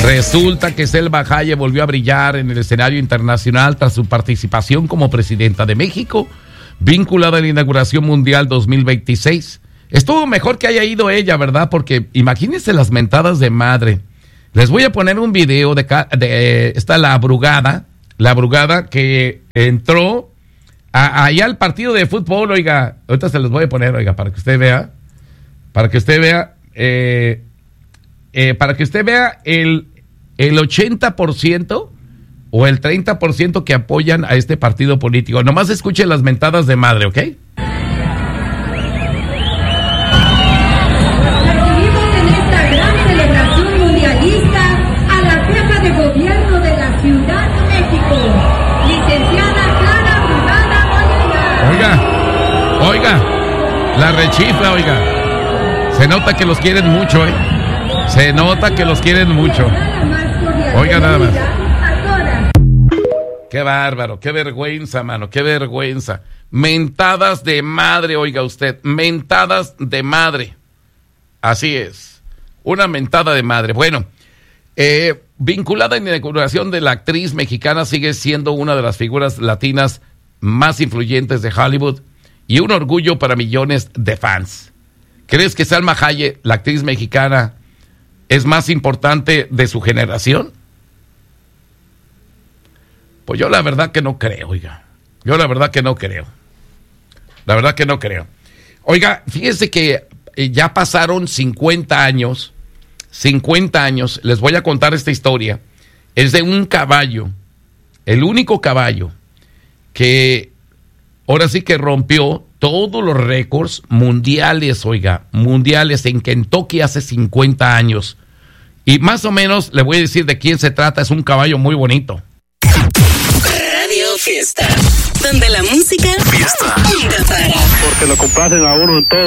Resulta que Salma Hayek volvió a brillar en el escenario internacional tras su participación como presidenta de México, vinculada a la inauguración mundial 2026. Estuvo mejor que haya ido ella, ¿verdad? Porque imagínense las mentadas de madre. Les voy a poner un video de está la Brugada que entró allá al partido de fútbol, oiga. Ahorita se los voy a poner, oiga, para que usted vea el 80% o el 30% que apoyan a este partido político. Nomás escuchen las mentadas de madre, ¿ok? Recibimos en esta gran celebración mundialista a la jefa de gobierno de la Ciudad de México, licenciada Clara Brugada Molina. Oiga, la rechifla, oiga. Se nota que los quieren mucho, ¿eh? Se nota que los quieren mucho. Oiga, nada más. Qué bárbaro, qué vergüenza, mano, qué vergüenza. Mentadas de madre, oiga usted, mentadas de madre. Así es, una mentada de madre. Bueno, vinculada en la inauguración de la actriz mexicana, sigue siendo una de las figuras latinas más influyentes de Hollywood y un orgullo para millones de fans. ¿Crees que Salma Hayek, la actriz mexicana, es más importante de su generación? Pues yo la verdad que no creo, oiga. Yo la verdad que no creo. La verdad que no creo. Oiga, fíjese que ya pasaron 50 años. 50 años. Les voy a contar esta historia. Es de un caballo. El único caballo que ahora sí que rompió todos los récords mundiales, oiga. Mundiales en Kentucky hace 50 años. Y más o menos le voy a decir de quién se trata. Es un caballo muy bonito. Radio Fiesta, donde la música nunca para. Porque lo complacen a uno en todo.